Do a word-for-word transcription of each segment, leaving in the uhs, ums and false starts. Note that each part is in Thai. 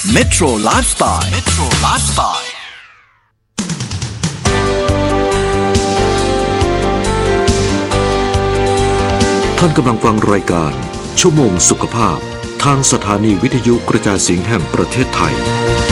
Metro Lifestyle Metro Lifestyle ท่านกำลังฟังรายการชั่วโมงสุขภาพทางสถานีวิทยุกระจายเสียงแห่งประเทศไทย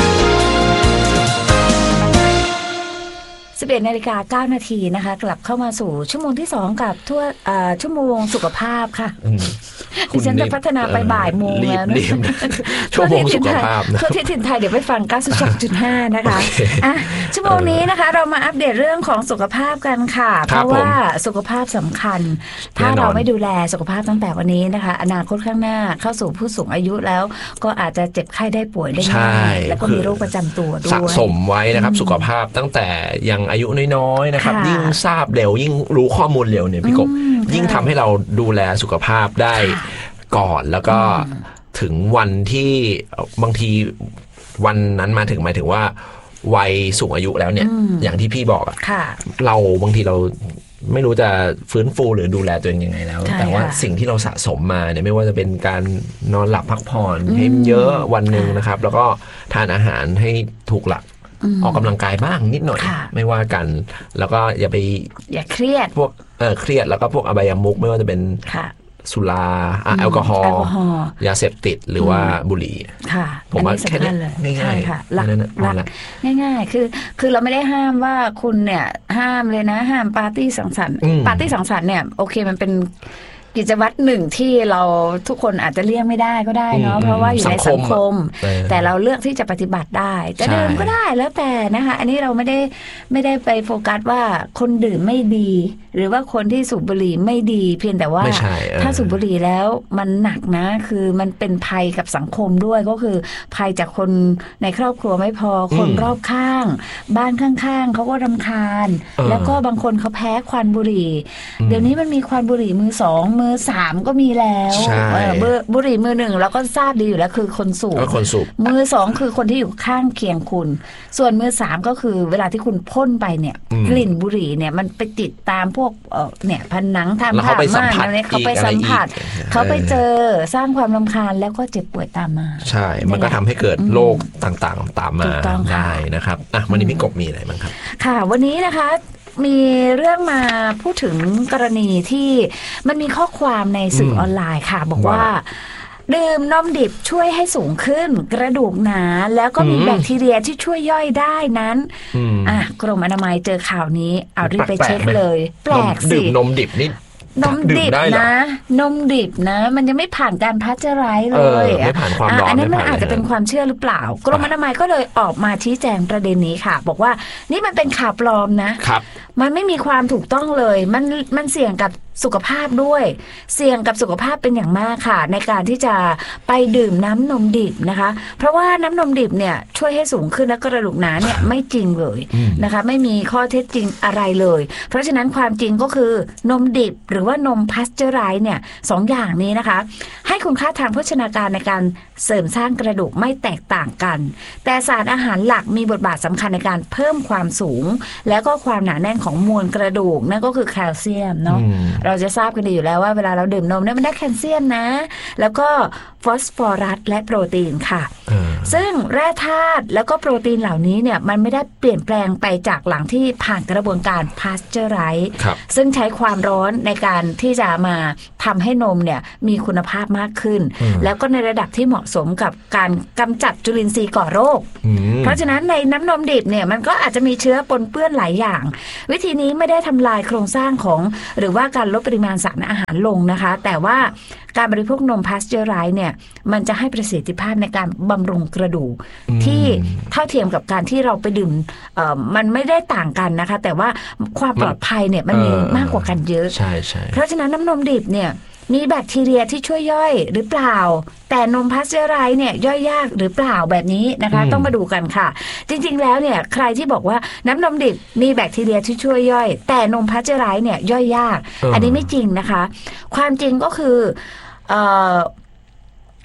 สิบเอ็ดนาฬิกาเก้านาทีนะคะกลับเข้ามาสู่ชั่วโมงที่สองกับทั่วชั่วโมงสุขภาพค่ะดิฉันจะพัฒนาไปบ่ายโมงแล้วนะชั่วโมงสุขภาพนะทั่วที่ถิ่นไทยเดี๋ยวไปฟัง เก้าสิบสองจุดห้า นะคะอ่ะชั่วโมงนี้นะคะเรามาอัปเดตเรื่องของสุขภาพกันค่ะเพราะว่าสุขภาพสำคัญถ้าเราไม่ดูแลสุขภาพตั้งแต่วันนี้นะคะอนาคตข้างหน้าเข้าสู่ผู้สูงอายุแล้วก็อาจจะเจ็บไข้ได้ป่วยได้ง่ายแล้วก็มีโรคประจำตัวด้วยสะสมไว้นะครับสุขภาพตั้งแต่ยังอายุน้อยๆนะครับยิ่งทราบเร็วยิ่งรู้ข้อมูลเร็วเนี่ยพี่กบยิ่งทำให้เราดูแลสุขภาพได้ก่อนแล้วก็ถึงวันที่บางทีวันนั้นมาถึงหมายถึงว่าวัยสูงอายุแล้วเนี่ยอย่างที่พี่บอกอะเราบางทีเราไม่รู้จะฟื้นฟูหรือดูแลตัวเองยังไงแล้วแต่ว่าสิ่งที่เราสะสมมาเนี่ยไม่ว่าจะเป็นการนอนหลับพักผ่อนให้เยอะวันนึงนะครับแล้วก็ทานอาหารให้ถูกหลักออกกำลังกายบ้างนิดหน่อยไม่ว่ากันแล้วก็อย่าไปอย่าเครียดพวกเออเครียดแล้วก็พวกอบายามุขไม่ว่าจะเป็นสุราแอลกอฮอล์ยาเสพติดหรือว่าบุหรี่ผมว่าแค่นี้ง่ายๆค่ะหลักง่ายๆคือคือเราไม่ได้ห้ามว่าคุณเนี่ยห้ามเลยนะห้ามปาร์ตี้สังสรรค์ปาร์ตี้สังสรรค์เนี่ยโอเคมันเป็นกิจวัตรหนึ่งที่เราทุกคนอาจจะเลี่ยงไม่ได้ก็ได้เนาะเพราะว่าอยู่ในสังคมแต่เราเลือกที่จะปฏิบัติได้จะดื่มก็ได้แล้วแต่นะคะอันนี้เราไม่ได้ไม่ได้ไปโฟกัสว่าคนดื่มไม่ดีหรือว่าคนที่สูบบุหรี่ไม่ดีเพียงแต่ว่าถ้าสูบบุหรี่แล้วมันหนักนะคือมันเป็นภัยกับสังคมด้วยก็คือภัยจากคนในครอบครัวไม่พอคนรอบข้างบ้านข้างๆเขาก็รำคาญแล้วก็บางคนเขาแพ้ควันบุหรี่เดี๋ยวนี้มันมีควันบุหรี่มือสองมือสามก็มีแล้วบุหรี่มือหนึ่งเราก็ทราบดีอยู่แล้วคือคนสูบมือสองคือคนที่อยู่ข้างเคียงคุณส่วนมือสามก็คือเวลาที่คุณพ่นไปเนี่ยกลิ่นบุหรี่เนี่ยมันไปติดตามพวกเนี่ยผนังทำผ้าม่านอะไรเขาไปสัมผัสเขาไปเจอสร้างความรำคาญแล้วก็เจ็บป่วยตามมาใช่มันก็ทำให้เกิดโรคต่างๆตามมาได้นะครับอ่ะวันนี้พี่กบมีอะไรบ้างครับค่ะวันนี้นะคะมีเรื่องมาพูดถึงกรณีที่มันมีข้อความในสื่อออนไลน์ค่ะบอกว่าดื่มนมดิบช่วยให้สูงขึ้นกระดูกหนาแล้วก็มีแบคทีเรียที่ช่วยย่อยได้นั้นอ่ะกรมอนามัยเจอข่าวนี้เอารีบไปเช็คเลยแปลกสิดื่มนมดิบนี่นมดิบนะนมดิบนะมันยังไม่ผ่านการพัชไรส์เลยไม่ผ่านความร้อนอันนี้มันอาจจะเป็นความเชื่อหรือเปล่ากรมอนามัยก็เลยออกมาชี้แจงประเด็นนี้ค่ะบอกว่านี่มันเป็นข่าวปลอมนะมันไม่มีความถูกต้องเลยมันมันเสี่ยงกับสุขภาพด้วยเสี่ยงกับสุขภาพเป็นอย่างมากค่ะในการที่จะไปดื่มน้ำนมดิบนะคะเพราะว่าน้ำนมดิบเนี่ยช่วยให้สูงขึ้นและกระดูกหนาเนี่ยไม่จริงเลยนะคะไม่มีข้อเท็จจริงอะไรเลยเพราะฉะนั้นความจริงก็คือนมดิบหรือว่านมพาสเจอไรส์เนี่ยสองอย่างนี้นะคะให้คุณค่าทางโภชนาการในการเสริมสร้างกระดูกไม่แตกต่างกันแต่สารอาหารหลักมีบทบาทสำคัญในการเพิ่มความสูงแล้วก็ความหนาแน่นของมวลกระดูกนั่นก็คือแคลเซียมเนาะเราจะทราบกันดีอยู่แล้วว่าเวลาเราดื่มนมเนี่ยมันได้แคลเซียมนะแล้วก็ฟอสฟอรัสและโปรตีนค่ะซึ่งแร่ธาตุแล้วก็โปรตีนเหล่านี้เนี่ยมันไม่ได้เปลี่ยนแปลงไปจากหลังที่ผ่านกระบวนการพาสเจอไรส์ซึ่งใช้ความร้อนในการที่จะมาทำให้นมเนี่ยมีคุณภาพมากขึ้นแล้วก็ในระดับที่เหมาะสมกับการกำจัดจุลินทรีย์ก่อโรคเพราะฉะนั้นในน้ำนมดิบเนี่ยมันก็อาจจะมีเชื้อปนเปื้อนหลายอย่างวิธีนี้ไม่ได้ทำลายโครงสร้างของหรือว่าการลดปริมาณสารอาหารลงนะคะแต่ว่าการบริโภคนมพาสเจอไรส์เนี่ยมันจะให้ประสิทธิภาพในการบำรุงกระดูกที่เท่าเทียมกับการที่เราไปดื่มมันไม่ได้ต่างกันนะคะแต่ว่าความปลอดภัยเนี่ยมันมีมากกว่ากันเยอะเพราะฉะนั้นน้ำนมดิบเนี่ยมีแบคทีเรียที่ช่วยย่อยหรือเปล่าแต่นมพาสเจอไรส์เนี่ยย่อยยากหรือเปล่าแบบนี้นะคะต้องมาดูกันค่ะจริงๆแล้วเนี่ยใครที่บอกว่าน้ำนมดิบมีแบคทีเรียที่ช่วยย่อยแต่นมพาสเจอไรส์เนี่ยย่อยยากอันนี้ไม่จริงนะคะความจริงก็คือเอ่อ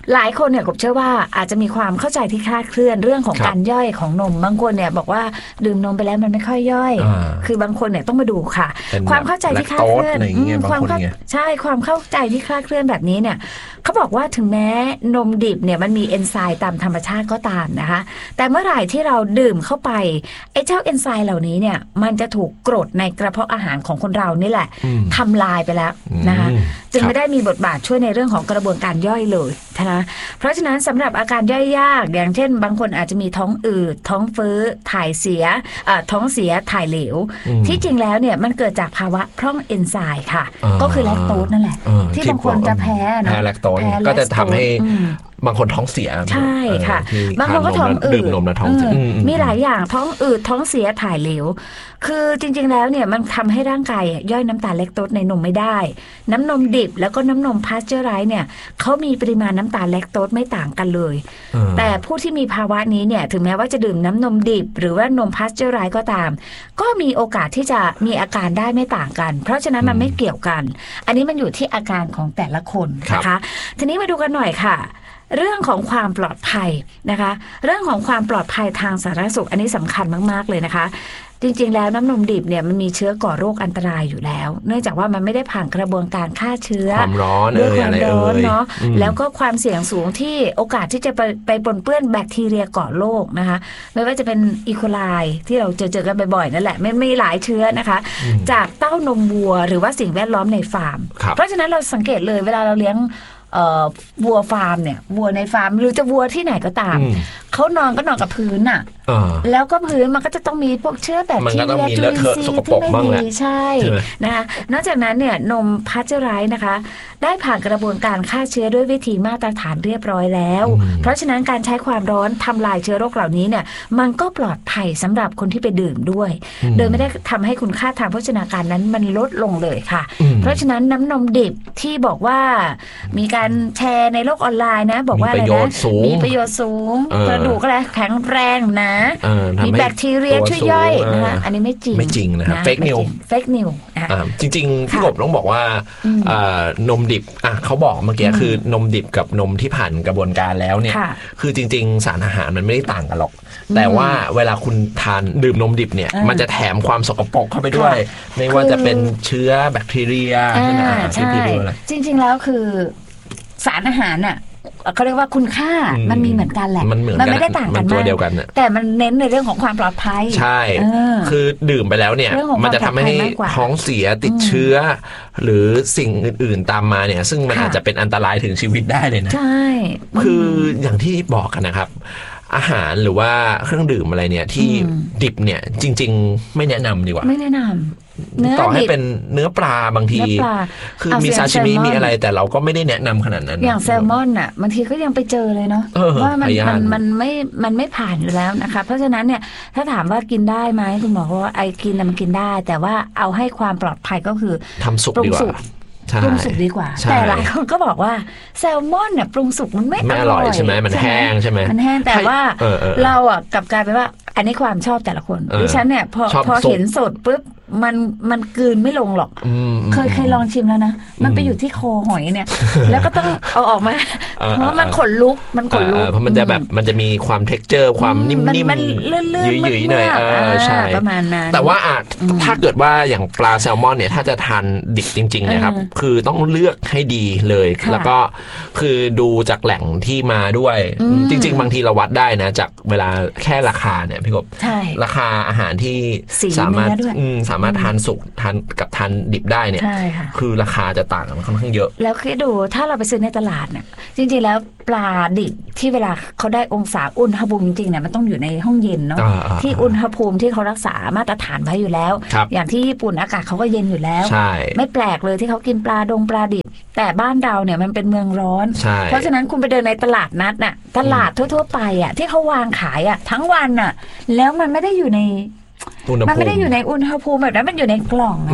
หลายคนเนี่ยผมเชื่อว่าอาจจะมีความเข้าใจที่คลาดเคลื่อนเรื่องของการย่อยของนมบางคนเนี่ยบอกว่าดื่มนมไปแล้วมันไม่ค่อยย่อยคือบางคนเนี่ยต้องมาดูค่ะความเข้าใจที่คลาดเคลื่อนความใช่ความเข้าใจที่คลาดเคลื่อนแบบนี้เนี่ยเขาบอกว่าถึงแม้นมดิบเนี่ยมันมีเอนไซม์ตามธรรมชาติก็ตามนะคะแต่เมื่อไหร่ที่เราดื่มเข้าไปไอ้เจ้าเอนไซม์เหล่านี้เนี่ยมันจะถูกกรดในกระเพาะอาหารของคนเรานี่แหละทำลายไปแล้วนะคะจึงไม่ได้มีบทบาทช่วยในเรื่องของกระบวนการย่อยเลยนะเพราะฉะนั้นสำหรับอาการย่อยยากอย่างเช่นบางคนอาจจะมีท้องอืดท้องเฟ้อถ่ายเสียท้องเสียถ่ายเหลวที่จริงแล้วเนี่ยมันเกิดจากภาวะพร่องเอนไซม์ค่ะก็คือแลคโตสนั่นแหละที่บางคนจะแพ้เนาะแพ้แลคโตสก็จะทำให้บางคนท้องเสียใช่ค่ะบางคนก็ท้องอืดดื่มนมแล้วท้องเสียมีหลายอย่างท้องอืดท้องเสียถ่ายเหลวคือจริงๆแล้วเนี่ยมันทำให้ร่างกายย่อยน้ำตาลแลคโตสในนมไม่ได้น้ำนมดิบแล้วก็น้ำนมพาสเจอร์ไรส์เนี่ยเขามีปริมาณน้ำตาลแลคโตสไม่ต่างกันเลยแต่ผู้ที่มีภาวะนี้เนี่ยถึงแม้ว่าจะดื่มน้ำนมดิบหรือว่านมพาสเจอร์ไรส์ก็ตามก็มีโอกาสที่จะมีอาการได้ไม่ต่างกันเพราะฉะนั้นมันไม่เกี่ยวกันอันนี้มันอยู่ที่อาการของแต่ละคนนะคะทีนี้มาดูกันหน่อยค่ะเรื่องของความปลอดภัยนะคะเรื่องของความปลอดภัยทางสาธารณสุขอันนี้สำคัญมากๆเลยนะคะจริงๆแล้วน้ำนมดิบเนี่ยมันมีเชื้อก่อโรคอันตรายอยู่แล้วเนื่องจากว่ามันไม่ได้ผ่านกระบวนการฆ่าเชื้อความร้อนด้วยความร้อนเนาะเ, แล้วก็ความเสี่ยงสูงที่โอกาสที่จะไปไปปนเปื้อนแบคทีเรียก่อโรคนะคะไม่ว่าจะเป็นอีโคไลที่เราเจอเจอกันบ่อยๆนั่นแหละไม่ไม่หลายเชื้อนะคะจากเต้านมวัวหรือว่าสิ่งแวดล้อมในฟาร์มเพราะฉะนั้นเราสังเกตเลยเวลาเราเลี้ยงวัวฟาร์มเนี่ยวัวในฟาร์มหรือจะวัวที่ไหนก็ตามเขานอนก็นอนกับพื้นอ่ะแล้วก็พื้นมันก็จะต้องมีพวกเชื้อแบคทีเรียจุลินทรีย์ที่ไม่ดีใช่นะคะนอกจากนั้นเนี่ยนมพาสเจอร์ไรส์นะคะได้ผ่านกระบวนการฆ่าเชื้อด้วยวิธีมาตรฐานเรียบร้อยแล้วเพราะฉะนั้นการใช้ความร้อนทำลายเชื้อโรคเหล่านี้เนี่ยมันก็ปลอดภัยสำหรับคนที่ไปดื่มด้วยโดยไม่ได้ทำให้คุณค่าทางโภชนาการนั้นมันลดลงเลยค่ะเพราะฉะนั้นน้ำนมดิบที่บอกว่ามีการแชร์ในโลกออนไลน์นะบอกว่าอะไรนะมีประโยชน์สูงกระดูกอะไรแข็งแรงนะมีแบคทีเรียช่วยย่อยนะคะอันนี้ไม่จริงไม่จริงนะครับเฟกนิวเฟกนิวจริงๆพี่กบต้องบอกว่านมดิบอ่ะเขาบอกเมื่อกี้คือนมดิบกับนมที่ผ่านกระบวนการแล้วเนี่ยคือจริงๆสารอาหารมันไม่ได้ต่างกันหรอกแต่ว่าเวลาคุณทานดื่มนมดิบเนี่ยมันจะแถมความสกปรกเข้าไปด้วยไม่ว่าจะเป็นเชื้อแบคทีเรียใช่จริงๆแล้วคือสารอาหารน่ะเขาเรียกว่าคุณค่ามันมีเหมือนกันแหละมันไม่ได้ต่างกันมากแต่มันเน้นในเรื่องของความปลอดภัยใช่คือดื่มไปแล้วเนี่ยมันจะทำให้ท้องเสียติดเชื้อหรือสิ่งอื่นๆตามมาเนี่ยซึ่งมันอาจจะเป็นอันตรายถึงชีวิตได้เลยนะใช่คืออย่างที่บอกกันนะครับอาหารหรือว่าเครื่องดื่มอะไรเนี่ยที่ดิบเนี่ยจริงๆไม่แนะนำดีกว่าไม่แนะนำต่อให้เป็นเนื้อปลาบางทีคือมีซาชิมิมีอะไรแต่เราก็ไม่ได้แนะนำขนาดนั้นอย่างแซลมอนอ่ะบางทีก็ยังไปเจอเลยเนาะว่ามันมันมันไม่มันไม่ผ่านอยู่แล้วนะคะเพราะฉะนั้นเนี่ยถ้าถามว่ากินได้ไหมคุณหมอว่าไอ้กินมันกินได้แต่ว่าเอาให้ความปลอดภัยก็คือทำสุกดีกว่าปรุงสุกดีกว่าแต่หลายคนก็บอกว่าแซลมอนเนี่ยปรุงสุกมันไม่อร่อยใช่ไหมมันแห้งใช่ไหมมันแห้งแต่ว่าเราอ่ะกลับกลายเป็นว่าอันนี้ความชอบแต่ละคนดิฉันเนี่ยพอพอเห็นสดปุ๊บมันมันกลืนไม่ลงหรอกเคยเคยลองชิมแล้วนะมันไปอยู่ที่คอหอยเนี่ยแล้วก็ต้องเอาออกมาเพราะมันขนลุกมันขนลุกเพราะมันจะแบบมันจะมีความเท็กเจอร์ความนิ่มๆยืดๆหน่อยใช่ประมาณนั้นแต่ว่าถ้าเกิดว่าอย่างปลาแซลมอนเนี่ยถ้าจะทานดิบจริงๆนะครับคือต้องเลือกให้ดีเลยแล้วก็คือดูจากแหล่งที่มาด้วยจริงๆบางทีเราวัดได้นะจากเวลาแค่ราคาเนี่ยพี่กบราคาอาหารที่สามารถสามารถทานสุกทานกับทานดิบได้เนี่ยคือราคาจะต่างกันค่อนข้างเยอะแล้วคิดดูถ้าเราไปซื้อในตลาดเนี่ยจริงๆแล้วปลาดิบที่เวลาเขาได้องศาอุณหภูมิจริงๆเนี่ยมันต้องอยู่ในห้องเย็นเนาะที่อุณหภูมิที่เขารักษามาตรฐานไว้อยู่แล้วอย่างที่ญี่ปุ่นอากาศเขาก็เย็นอยู่แล้วไม่แปลกเลยที่เขากินปลาดงปลาดิบแต่บ้านเราเนี่ยมันเป็นเมืองร้อนเพราะฉะนั้นคุณไปเดินในตลาดนัดน่ะตลาดทั่วๆไปอ่ะที่เขาวางขายอ่ะทั้งวันอ่ะแล้วมันไม่ได้อยู่ในมันไม่ได้อยู่ในอุณหภูมิแบบนั้นมันอยู่ในกล่องอ่ะ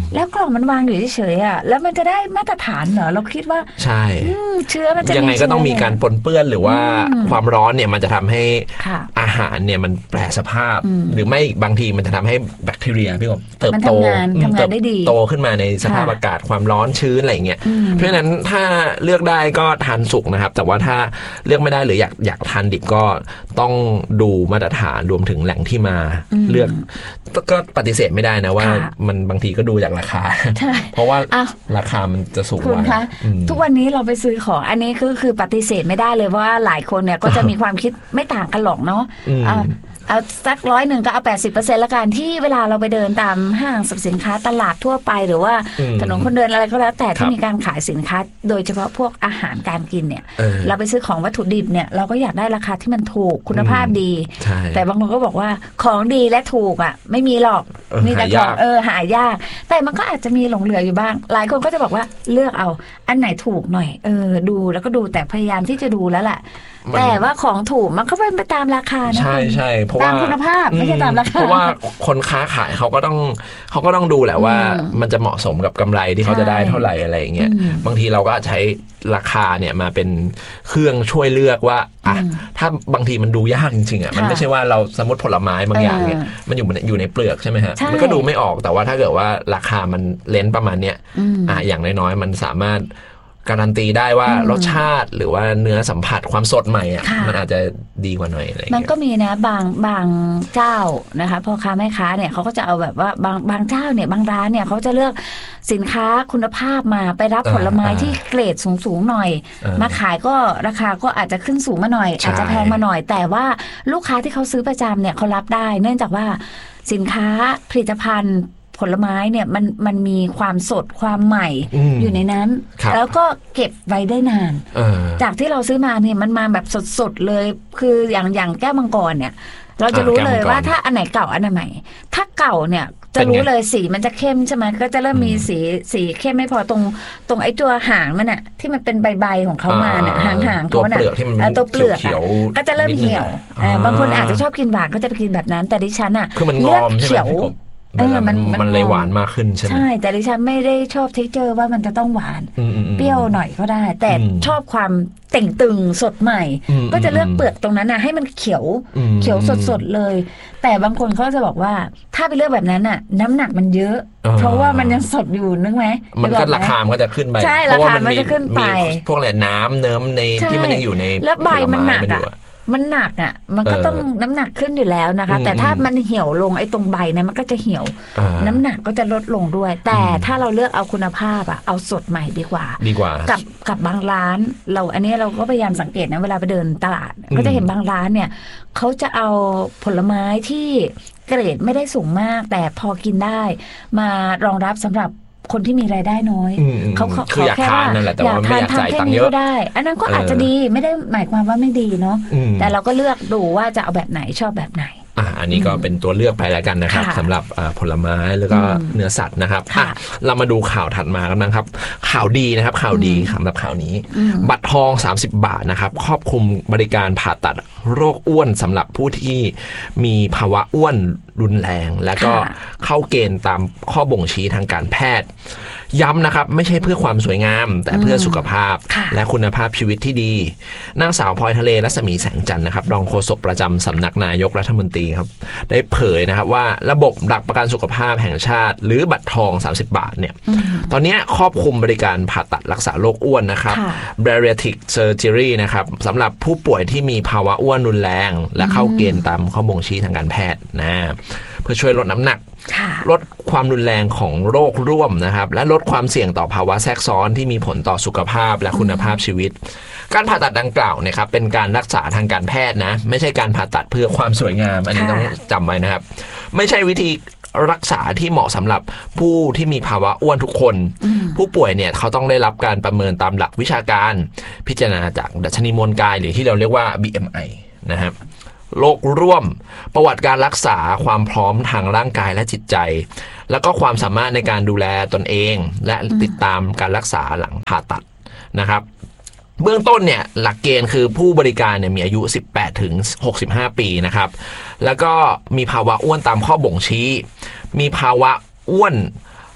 แล้วกล่องมันวางอยู่เฉยๆอ่ะแล้วมันจะได้มาตรฐานเหรอเราคิดว่าใช่เชื้อมันจะยังไงก็ต้องมีการปนเปื้อนหรือว่าความร้อนเนี่ยมันจะทำให้อาหารเนี่ยมันแปรสภาพหรือไม่บางทีมันจะทำให้แบคทีเรียพี่กบเติบโตเติบโตขึ้นมาในสภาพอากาศความร้อนชื้นอะไรเงี้ยเพราะฉะนั้นถ้าเลือกได้ก็ทานสุกนะครับแต่ว่าถ้าเลือกไม่ได้หรืออยากอยากทานดิบก็ต้องดูมาตรฐานรวมถึงแหล่งที่มาเลือกก็ปฏิเสธไม่ได้นะว่ามันบางทีก็ดูจากราคาเพราะว่าราคามันจะสูงกว่าทุกวันนี้เราไปซื้อของอันนี้คือคือปฏิเสธไม่ได้เลยว่าหลายคนเนี่ยก็จะมีความคิดไม่ต่างกันหรอกเนาะเอาสักร้อยหนึ่งก็เอาแปดสิบเปอร์เซ็นต์ละกันที่เวลาเราไปเดินตามห้างสรรพสินค้าตลาดทั่วไปหรือว่าถนนคนเดินอะไรก็แล้วแต่ที่มีการขายสินค้าโดยเฉพาะพวกอาหารการกินเนี่ยเราไปซื้อของวัตถุดิบเนี่ยเราก็อยากได้ราคาที่มันถูกคุณภาพดีแต่บางคนก็บอกว่าของดีและถูกอ่ะไม่มีหรอกมีแต่ของเออหายากแต่มันก็อาจจะมีหลงเหลืออยู่บ้างหลายคนก็จะบอกว่าเลือกเอาอันไหนถูกหน่อยเออดูแล้วก็ดูแต่พยายามที่จะดูแล้วแหละแต่ว่าของถูกมันก็เป็นไปตามราคานะใช่ใช่เพราะว่าตามคุณภาพไม่ใช่ตามราคาเพราะว่าคนค้าขายเขาก็ต้องเขาก็ต้องดูแหละว่ามันจะเหมาะสมกับกำไรที่เขาจะได้เท่าไหร่อะไรอย่างเงี้ยบางทีเราก็ใช้ราคาเนี่ยมาเป็นเครื่องช่วยเลือกว่าอ่ะถ้าบางทีมันดูยากจริงๆอ่ะมันไม่ใช่ว่าเราสมมติผลไม้บางอย่างเนี่ยมันอยู่อยู่ในเปลือกใช่ไหมฮะมันก็ดูไม่ออกแต่ว่าถ้าเกิดว่าราคามันเลนส์ประมาณเนี้ยอ่ะอย่างน้อยๆมันสามารถการันตีได้ว่ารสชาติหรือว่าเนื้อสัมผัสความสดใหม่อ่ะมันอาจจะดีกว่าหน่อยอะไรมันก็มีนะบางบางเจ้านะคะพ่อค้าแม่ค้าเนี่ยเขาก็จะเอาแบบว่าบางบางเจ้าเนี่ยบางร้านเนี่ยเขาจะเลือกสินค้าคุณภาพมาไปรับผลไม้ที่เกรดสูงๆหน่อยมาขายก็ราคาก็อาจจะขึ้นสูงมาหน่อยอาจจะแพงมาหน่อยแต่ว่าลูกค้าที่เขาซื้อประจำเนี่ยเขารับได้เนื่องจากว่าสินค้าผลิตภัณฑ์ผลไม้เนี่ยมันมันมีความสดความใหม่อยู่ในนั้นแล้วก็เก็บไว้ได้นานจากที่เราซื้อมาเนี่ยมันมาแบบสดๆเลยคืออย่างอย่างแก้วมังกรเนี่ยเราจะรู้เลยว่าถ้าอันไหนเก่าอันไหนใหม่ถ้าเก่าเนี่ยจะรู้เลยสีมันจะเข้มใช่ไหมก็จะเริ่มมีสีสีเข้มไม่พอตรงตรงไอ้ตัวหางมันอะที่มันเป็นใบๆของเขามาเนี่ยหางหางเขาเนี่ยตัวเปลือกก็จะเริ่มเหี่ยวบางคนอาจจะชอบกินหวานก็จะไปกินแบบนั้นแต่ดิฉันอะเลือกเขียวเออมันมันเลยหวานมากขึ้นใช่ไหมใช่แต่ดิฉันไม่ได้ชอบเทคเจอร์ว่ามันจะต้องหวานเปรี้ยวหน่อยก็ได้แต่ชอบความเต่งตึงสดใหม่ก็จะเลือกเปลือกตรงนั้นนะให้มันเขียวเขียวสดๆเลยแต่บางคนเขาจะบอกว่าถ้าไปเลือกแบบนั้นน่ะน้ำหนักมันเยอะเพราะว่ามันยังสดอยู่นึกไหมมันก็ราคามันก็จะขึ้นไปใช่ราคามันจะขึ้นไปพวกอะไรน้ำเนิ้มในที่มันยังอยู่ในแล้วใบมันหนักอ่ะมันหนักอ่ะมันก็ต้องน้ำหนักขึ้นอยู่แล้วนะคะแต่ถ้ามันเหี่ยวลงไอ้ตรงใบนะมันก็จะเหี่ยวน้ำหนักก็จะลดลงด้วยแต่ถ้าเราเลือกเอาคุณภาพอ่ะเอาสดใหม่ดีกว่าดีกว่ากับกับบางร้านเราอันนี้เราก็พยายามสังเกตนะเวลาไปเดินตลาดก็จะเห็นบางร้านเนี่ยเขาจะเอาผลไม้ที่เกรดไม่ได้สูงมากแต่พอกินได้มารองรับสำหรับคนที่มีรายได้น้อยเขาขอแค่ว่าอยากทานทานแค่นี้ก็ได้อันนั้นก็อาจจะดีไม่ได้หมายความว่าไม่ดีเนาะแต่เราก็เลือกดูว่าจะเอาแบบไหนชอบแบบไหนอ่าอันนี้ก็เป็นตัวเลือกไปแล้วกันนะครับสำหรับผลไม้แล้วก็เนื้อสัตว์นะครับเรามาดูข่าวถัดมากันนะครับข่าวดีนะครับข่าวดีสำหรับข่าวนี้บัตรทองสามสิบบาทนะครับครอบคลุมบริการผ่าตัดโรคอ้วนสำหรับผู้ที่มีภาวะอ้วนรุนแรงและก็เข้าเกณฑ์ตามข้อบ่งชี้ทางการแพทย์ย้ำนะครับไม่ใช่เพื่อความสวยงามแต่เพื่อสุขภาพและคุณภาพชีวิตที่ดีนางสาวพลอยทะเลรัศมีแสงจันทร์นะครับรองโฆษกประจำสำนักนายกรัฐมนตรีครับได้เผยนะครับว่าระบบหลักประกันสุขภาพแห่งชาติหรือบัตรทองสามสิบบาทเนี่ยตอนนี้ครอบคลุมบริการผ่าตัดรักษาโรคอ้วนนะครับ bariatric surgery นะครับสำหรับผู้ป่วยที่มีภาวะอ้วนรุนแรงและเข้าเกณฑ์ตามข้อบ่งชี้ทางการแพทย์นะเพื่อช่วยลดน้ำหนักลดความรุนแรงของโรคร่วมนะครับและลดความเสี่ยงต่อภาวะแทรกซ้อนที่มีผลต่อสุขภาพและคุณภาพชีวิตการผ่าตัดดังกล่าวเนี่ยครับเป็นการรักษาทางการแพทย์นะไม่ใช่การผ่าตัดเพื่อความสวยงามอันนี้ต้องจำไว้นะครับไม่ใช่วิธีรักษาที่เหมาะสำหรับผู้ที่มีภาวะอ้วนทุกคนผู้ป่วยเนี่ยเขาต้องได้รับการประเมินตามหลักวิชาการพิจารณาจากดัชนีมวลกายหรือที่เราเรียกว่า บี เอ็ม ไอ นะครับโรคร่วมประวัติการรักษาความพร้อมทางร่างกายและจิตใจแล้วก็ความสามารถในการดูแลตนเองและติดตามการรักษาหลังผ่าตัดนะครับเบื้องต้นเนี่ยหลักเกณฑ์คือผู้บริการเนี่ยมีอายุสิบแปดถึงหกสิบห้าปีนะครับแล้วก็มีภาวะอ้วนตามข้อบ่งชี้มีภาวะอ้วน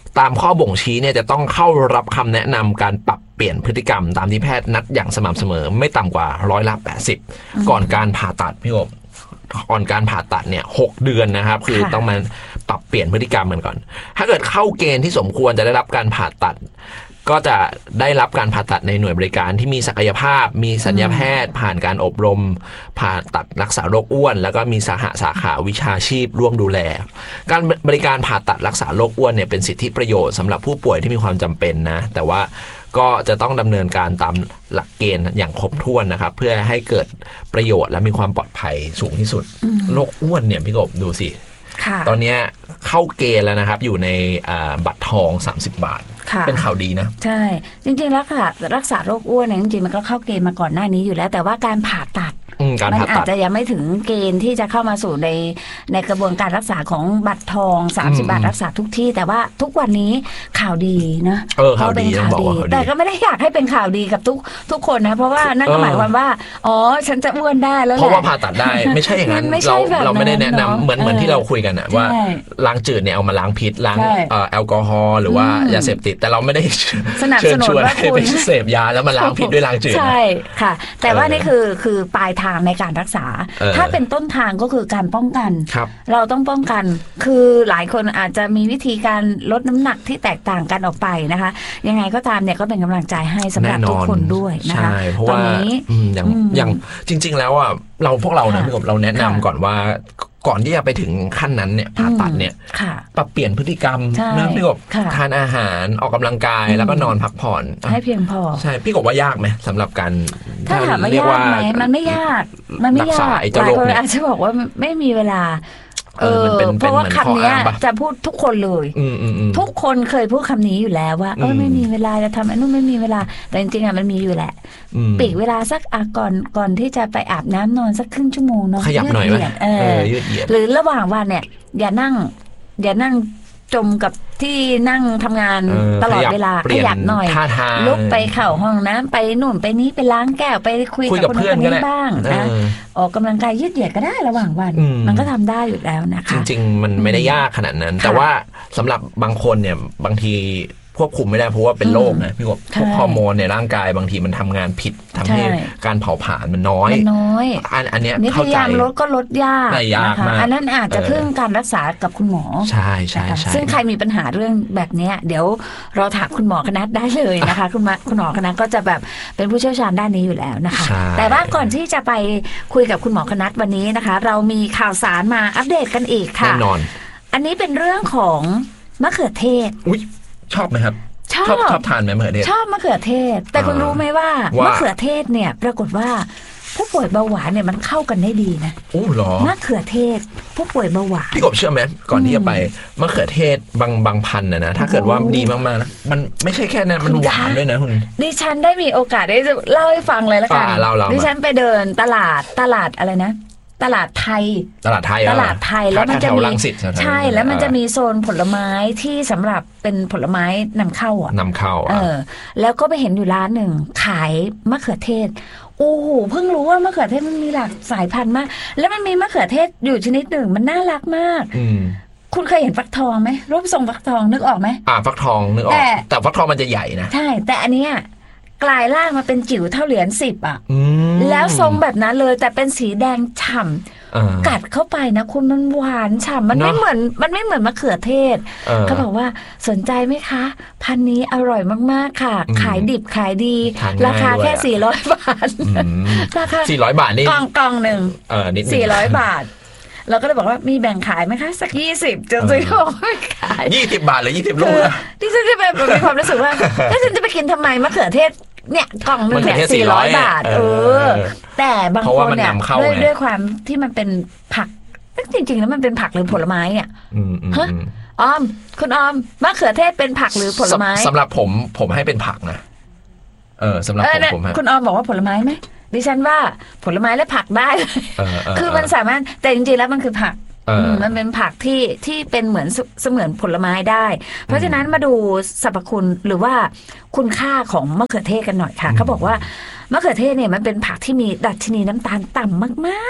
ตามข้อบ่งชี้เนี่ยจะต้องเข้ารับคำแนะนำการปรับเปลี่ยนพฤติกรรมตามที่แพทย์นัดอย่างสม่ำเสมอไม่ต่ำกว่าร้อยละแปดสิบก่อนการผ่าตัดพี่กบก่อนการผ่าตัดเนี่ยหกเดือนนะครับคือต้องมาปรับเปลี่ยนพฤติกรรมกันก่อนถ้าเกิดเข้าเกณฑ์ที่สมควรจะได้รับการผ่าตัดก็จะได้รับการผ่าตัดในหน่วยบริการที่มีศักยภาพมีสัญญาแพทย์ผ่านการอบรมผ่าตัดรักษาโรคอ้วนแล้วก็มีสหสาขาวิชาชีพร่วมดูแลการบริการผ่าตัดรักษาโรคอ้วนเนี่ยเป็นสิทธิประโยชน์สำหรับผู้ป่วยที่มีความจำเป็นนะแต่ว่าก็จะต้องดำเนินการตามหลักเกณฑ์อย่างครบถ้วนนะครับเพื่อให้เกิดประโยชน์และมีความปลอดภัยสูงที่สุดโรคอ้วนเนี่ยพี่กบดูสิตอนนี้เข้าเกณฑ์แล้วนะครับอยู่ในบัตรทองสามสิบบาทเป็นข่าวดีนะใช่จริงๆแล้วค่ะรักษาโรคอ้วนเนี่ยจริงๆมันก็เข้าเกณฑ์มาก่อนหน้านี้อยู่แล้วแต่ว่าการผ่าตัดมันอาจจะยังไม่ถึงเกณฑ์ที่จะเข้ามาสู่ในในกระบวนการรักษาของบัตรทองสามสิบบาทรักษาทุกที่แต่ว่าทุกวันนี้ข่าวดีนะเออข่าวดีข่าวดีแต่ก็ไม่ได้อยากให้เป็นข่าวดีกับทุกทุกคนนะเพราะว่านั่นก็หมายความว่าอ๋อฉันจะอ้วนได้แล้วเพราะว่าผ่าตัดได้ไม่ใช่อย่างนั้นเราเราไม่ได้แนะนำเหมือนเหมือนที่เราคุยกันอะว่าล้างจืดเนี่ยเอามาล้างพิษล้างแอลกอฮอล์หรือว่ายาเสพติดแต่เราไม่ได้สนับสนุนว่าคุณเสพยาแล้วมาล้างพิษด้วยล้างจืดใช่ค่ะแต่ว่านี่คือคือปลายทางในการรักษาถ้าเป็นต้นทางก็คือการป้องกันเราต้องป้องกันคือหลายคนอาจจะมีวิธีการลดน้ำหนักที่แตกต่างกันออกไปนะคะยังไงก็ตามเนี่ยก็เป็นกำลังใจให้สำหรับทุกคนด้วยนะคะตอนนี้อย่างอย่างจริงๆแล้วอ่ะเราพวกเรานะพี่กบเราแนะนำก่อนว่าก่อนที่จะไปถึงขั้นนั้นเนี่ยผ่าตัดเนี่ยปรับเปลี่ยนพฤติกรรมนะพี่กบทานอาหารออกกำลังกายแล้วก็นอนพักผ่อนให้เพียงพอใช่พี่กบว่ายากไหมสำหรับการถ้าถามว่ายากไหมมันไม่ยากมันไม่ยากหลายคนอาจจะบอกว่าไม่มีเวลาเออเพราะว่าคำนี้จะพูดทุกคนเลยทุกคนเคยพูดคำนี้อยู่แล้วว่าเออไม่มีเวลาจะทำไอ้นู่นไม่มีเวลาแต่จริงๆอ่ะมันมีอยู่แหละปีกเวลาสักอ่ะก่อนก่อนที่จะไปอาบน้ำนอนสักครึ่งชั่วโมงเนาะขยับหน่อยไหมเออหรือระหว่างวันเนี่ยอย่านั่งอย่านั่งจมกับที่นั่งทำงานตลอดเวลาขยับหน่อยลุกไปเข้าห้องน้ำไปนู่นไปนี้ไปล้างแก้วไปคุยกับคนคนนี้บ้างนะออกกำลังกายยืดเหยียดก็ได้ระหว่างวันมันก็ทำได้อยู่แล้วนะคะจริงๆมันไม่ได้ยากขนาดนั้นแต่ว่าสำหรับบางคนเนี่ยบางทีควบคุมไม่ได้เพราะว่าเป็นโรคนะพี่กบพวกฮอร์โมนในร่างกายบางทีมันทำงานผิดทำให้การเผาผลาญมันน้อยมันน้อยอันอันเนี้ยเข้าใจพยายามลดก็ลดยากนะคะอันนั้นอาจจะพึ่งการรักษากับคุณหมอใช่ใช่ใช่ซึ่งใครมีปัญหาเรื่องแบบนี้เดี๋ยวเราถามคุณหมอคณะได้เลยนะคะคุณคุณหมอคณะก็จะแบบเป็นผู้เชี่ยวชาญด้านนี้อยู่แล้วนะคะแต่ว่าก่อนที่จะไปคุยกับคุณหมอคณะวันนี้นะคะเรามีข่าวสารมาอัปเดตกันอีกค่ะแน่นอนอันนี้เป็นเรื่องของมะเขือเทศอุ๊ยชอบไหมครับชอบชอบทานไหมมะเขือเทศชอบมะเขือเทศแต่คุณรู้ไหมว่ามะเขือเทศเนี่ยปรากฏว่าผู้ป่วยเบาหวานเนี่ยมันเข้ากันได้ดีนะโอ้หรอมะเขือเทศผู้ป่วยเบาหวานพี่กบเชื่อไหมก่อนที่จะไปมะเขือเทศบางบางพันธุ์นะนะถ้าเกิดว่าดีมากๆนะมันไม่ใช่แค่นั้นมันหวานด้วยนะคุณดิฉันได้มีโอกาสได้เล่าให้ฟังเลยละกันดิฉันไปเดินตลาดตลาดอะไรนะตลาดไทยตลาดไทยตลาดไทยแล้วมันจะมีใช่แล้วมันจะมีโซนผลไม้ที่สำหรับเป็นผลไม้นำเข้าอ่ะนำเข้าเออแล้วก็ไปเห็นอยู่ร้านหนึ่งขายมะเขือเทศโอ้โหเพิ่งรู้ว่ามะเขือเทศมันมีหลากสายพันธุ์มากแล้วมันมีมะเขือเทศอยู่ชนิดหนึ่งมันน่ารักมากคุณเคยเห็นฟักทองไหมรูปทรงฟักทองนึกออกไหมอ่าฟักทองนึกออกแต่ฟักทองมันจะใหญ่นะใช่แต่อันเนี้ยกลายร่างมาเป็นจิ๋วเท่าเหรียญสิบอ่ะแล้วทรงแบบนั้นเลยแต่เป็นสีแดงฉ่ำกัดเข้าไปนะคุณมันหวานฉ่ำมันไม่เหมือนมันไม่เหมือนมะเขือเทศเขาบอกว่าสนใจไหมคะพันนี้อร่อยมากๆค่ะขายดิบขายดีราคาแค่สี่ร้อยบาทราคาสี่ร้อยบาทนี่กล่องกล่องหนึ่งสี่ร้อยบาทเราก็เลยบอกว่ามีแบ่งขายไหมคะสักยี่สิบจะซื้อของไม่ขายยี่สิบบาทหรือยี่สิบลูกที่ฉันจะแบบมีความรู้สึกว่าถ้าฉันจะไปกินทำไมมะเขือเทศเนี่ยกล่องนึงเนี่ยสี่ร้อยบาทเออแต่บางคนเนี่ยด้วยด้วยความที่มันเป็นผักจริงๆแล้วมันเป็นผักหรือผลไม้อ่ะฮะออมคุณออมมะเขือเทศเป็นผักหรือผลไม้สำหรับผมผมให้เป็นผักนะเออสำหรับผมผมคุณออมบอกว่าผลไม้ไหมดิฉันว่าผลไม้และผักได้คือมันสามารถแต่จริงๆแล้วมันคือผักมันเป็นผักที่ที่เป็นเหมือนเสมือนผลไม้ได้เพราะฉะนั้นมาดูสรรพคุณหรือว่าคุณค่าของมะเขือเทศกันหน่อยค่ะเขาบอกว่ามะเขือเทศเนี่ยมันเป็นผักที่มีดัชนีน้ำตาลต่ำมากๆ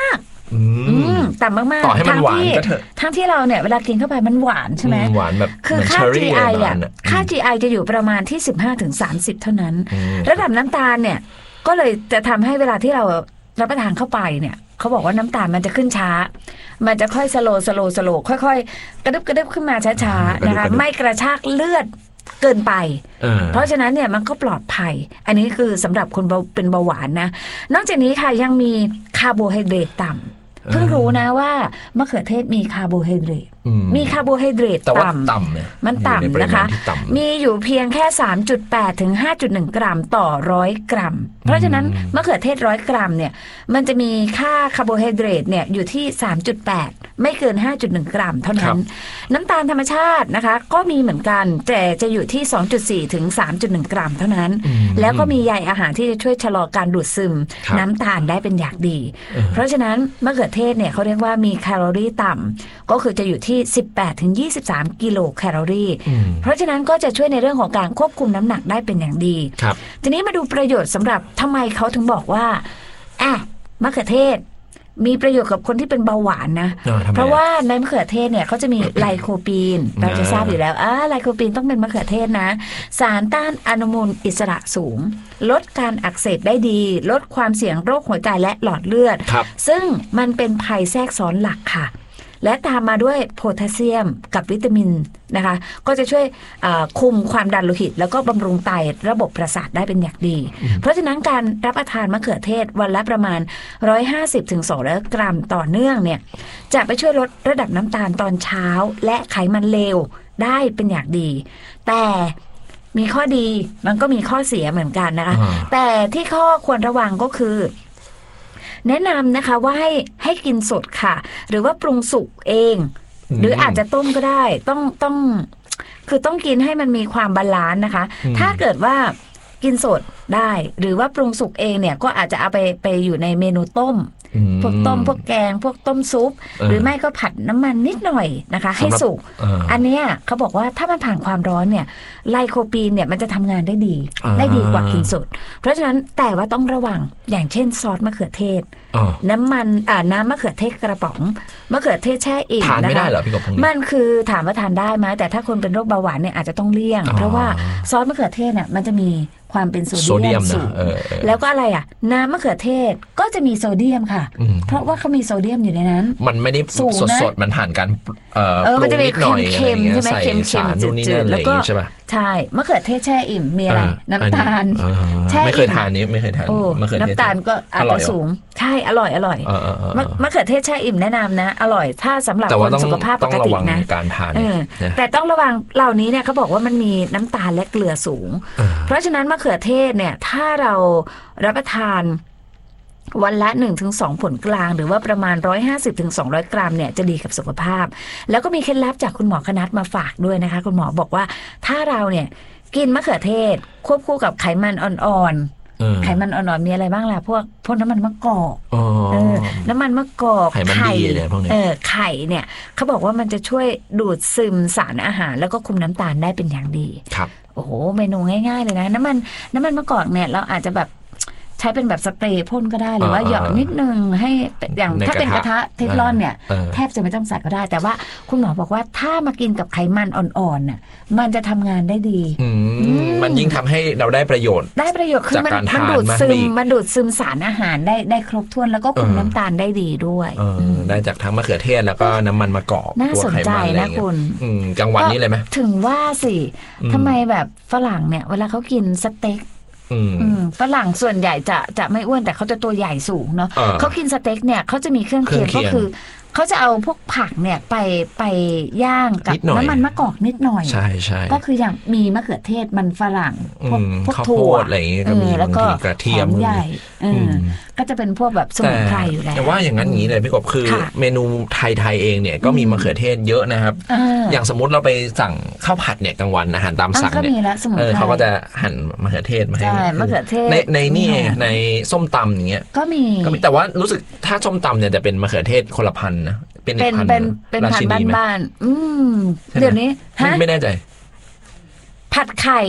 อืมต่ำมากๆต่อให้มันหวานก็เถอะทั้งที่เราเนี่ยเวลากินเข้าไปมันหวานใช่ไหมหวานแบบคือค่า จี ไอ อ่ะค่า จี ไอ จะอยู่ประมาณที่ สิบห้าถึงสามสิบ เท่านั้นระดับน้ำตาลเนี่ยก็เลยจะทำให้เวลาที่เรารับประทานเข้าไปเนี่ยเขาบอกว่าน้ำตาลมันจะขึ้นช้ามันจะค่อยสโลสโลสโลค่อยๆกระดึบกระดึบขึ้นมาช้าๆนะคะไม่กระชากเลือดเกินไปเพราะฉะนั้นเนี่ยมันก็ปลอดภัยอันนี้คือสำหรับคนเป็นเบาหวานนะนอกจากนี้ค่ะยังมีคาร์โบไฮเดรตต่ำเพิ่งรู้นะว่ามะเขือเทศมีคาร์โบไฮเดรตมีคาร์โบไฮเดรตต่ำมันต่ำนะคะมีอยู่เพียงแค่ สามจุดแปด ถึง ห้าจุดหนึ่ง กรัมต่อร้อยกรัมเพราะฉะนั้นมะเขือเทศร้อยกรัมเนี่ยมันจะมีค่าคาร์โบไฮเดรตเนี่ยอยู่ที่ สามจุดแปด ไม่เกิน ห้าจุดหนึ่ง กรัมเท่านั้นน้ำตาลธรรมชาตินะคะก็มีเหมือนกันแต่จะอยู่ที่ สองจุดสี่ ถึง สามจุดหนึ่ง กรัมเท่านั้นแล้วก็มีใยอาหารที่จะช่วยชะลอการดูดซึมน้ำตาลได้เป็นอย่างดีเพราะฉะนั้นมะเขือเทศเนี่ยเขาเรียกว่ามีแคลอรี่ต่ำก็คือจะอยู่ที่ สิบแปดถึงยี่สิบสาม กิโลแคลอรี่เพราะฉะนั้นก็จะช่วยในเรื่องของการควบคุมน้ำหนักได้เป็นอย่างดีทีนี้มาดูประโยชน์สำหรับทำไมเขาถึงบอกว่าอ่ะมะเขือเทศมีประโยชน์กับคนที่เป็นเบาหวานนะเพราะว่าในมะเขือเทศเนี่ยเขาจะมีไลโคปีนเราจะทราบอยู่แล้วอ่าไลโคปีนต้องเป็นมะเขือเทศนะสารต้านอนุมูลอิสระสูงลดการอักเสบได้ดีลดความเสี่ยงโรคหัวใจและหลอดเลือดซึ่งมันเป็นภัยแทรกซ้อนหลักค่ะและตามมาด้วยโพแทสเซียมกับวิตามินนะคะก็จะช่วยคุมความดันโลหิตแล้วก็บำรุงไตระบบประสาทได้เป็นอย่างดีเพราะฉะนั้นการรับประทานมะเขือเทศวันละประมาณหนึ่งร้อยห้าสิบถึงสองร้อยกรัมต่อเนื่องเนี่ยจะไปช่วยลดระดับน้ำตาลตอนเช้าและไขมันเลวได้เป็นอย่างดีแต่มีข้อดีมันก็มีข้อเสียเหมือนกันนะคะแต่ที่ข้อควรระวังก็คือแนะนำนะคะว่าให้ให้กินสดค่ะหรือว่าปรุงสุกเองหรืออาจจะต้มก็ได้ต้องต้องคือต้องกินให้มันมีความบาลานซ์นะคะถ้าเกิดว่ากินสดได้หรือว่าปรุงสุกเองเนี่ยก็อาจจะเอาไปไปอยู่ในเมนูต้มพวกต้มพวกแกงพวกต้มซุปหรือไม่ก็ผัดน้ำมันนิดหน่อยนะคะให้สุกอันเนี้ยเขาบอกว่าถ้ามันผ่านความร้อนเนี่ยไลโคปีนเนี่ยมันจะทำงานได้ดีได้ดีกว่ากินสดเพราะฉะนั้นแต่ว่าต้องระวังอย่างเช่นซอสมะเขือเทศน้ำมันอ่าน้ำมะเขือเทศกระป๋องมะเขือเทศแช่อิ่มนะคะทานไม่ได้เหรอพี่กบมันคือถามว่าทานได้ไหมแต่ถ้าคนเป็นโรคเบาหวานเนี่ยอาจจะต้องเลี่ยงเพราะว่าซอสมะเขือเทศเนี่ยมันจะมีความเป็นโซเดียมสูงแล้วก็อะไรอ่ะน้ำมะเขือเทศก็จะมีโซเดียมค่ะเพราะว่าเขามีโซเดียมอยู่ในนั้นมันไม่ได้สดๆมันผ่านการเอ่อมันจะมีเค็มๆใช่ไหมเค็มๆจืดๆแล้วก็ใช่มะเขือเทศแช่อิ่มมีอะไรน้ำตาลแช่ไม่เคยทานนี้ไม่เคยทานมะเขือเทศน้ำตาลก็อาจจะสูงใช่อร่อยอร่อยมะเขือเทศแช่อิ่มแนะนำนะอร่อยถ้าสำหรับคนสุขภาพปกตินะการทานแต่ต้องระวังเหล่านี้เนี่ยเขาบอกว่ามันมีน้ำตาลและเกลือสูงเพราะฉะนั้นมะเขือเทศเนี่ยถ้าเรารับประทานวันละ หนึ่งถึงสอง ผลกลางหรือว่าประมาณหนึ่งร้อยห้าสิบถึงสองร้อยกรัมเนี่ยจะดีกับสุขภาพแล้วก็มีเคล็ดลับจากคุณหมอคณัฐมาฝากด้วยนะคะคุณหมอบอกว่าถ้าเราเนี่ยกินมะเขือเทศควบคู่กับไขมันอ่อนๆไขมันอ่อนๆมีอะไรบ้างล่ะพวกพวกน้ำมันมะกอกเออน้ำมันมะกอกไข่เออไข่เนี่ยเขาบอกว่ามันจะช่วยดูดซึมสารอาหารแล้วก็คุมน้ำตาลได้เป็นอย่างดีครับโอ้โหเมนูง่ายๆเลยนะน้ำมันน้ำมันมะกอกเนี่ยเราอาจจะแบบใช้เป็นแบบสเปรย์พ่นก็ได้หรือว่าหยอดนิดนึงให้อย่างถ้าเป็นกระทะเทฟลอนเนี่ยแทบจะไม่ต้องใส่ก็ได้แต่ว่าคุณหมอบอกว่าถ้ามากินกับไขมันอ่อนๆน่ะมันจะทำงานได้ดีมันยิ่งทำให้เราได้ประโยชน์ได้ประโยชน์คือมันมันดูดซึมมันดูดซึมสารอาหารได้ได้ครบถ้วนแล้วก็คุมน้ำตาลได้ดีด้วยได้จากทั้งมะเขือเทศแล้วก็น้ำมันมะกอกน่าสนใจนะคุณกลางวันนี้เลยไหมถึงว่าสิทำไมแบบฝรั่งเนี่ยเวลาเขากินสเต็กฝรั่งส่วนใหญ่จะจะไม่อ้วนแต่เขาจะตัวใหญ่สูงเนาะเขากินสเต็กเนี่ยเขาจะมีเครื่องเคียงก็คือเขาจะเอาพวกผักเนี่ยไปไปย่างกับน้ำมันมะกอกนิดหน่อยใช่ใช่ก็คืออย่างมีมะเขือเทศมันฝรั่งพวกพวกถั่วอะไรอย่างเงี้ยก็มีแล้วก็กระเทียมใหญ่ก็จะเป็นพวกแบบสมุนไพรอยู่แล้วแต่ว่าอย่างนั้นอย่างนี้เลยพี่กบคือเมนูไทยๆเองเนี่ยก็มีมะเขือเทศเยอะนะครับอย่างสมมติเราไปสั่งข้าวผัดเนี่ยกลางวันอาหารตามสั่งเนี่ยเขาก็จะหั่นมะเขือเทศมาให้มะเขือเทศในในนี่ในส้มตำอย่างเงี้ยก็มีก็มีแต่ว่ารู้สึกถ้าส้มตำเนี่ยจะเป็นมะเขือเทศคนละพันนะเป็นเป็นเป็นผัดบ้านๆอืมเดี๋ยวนี้ฮะไม่แน่ใจผัดไข่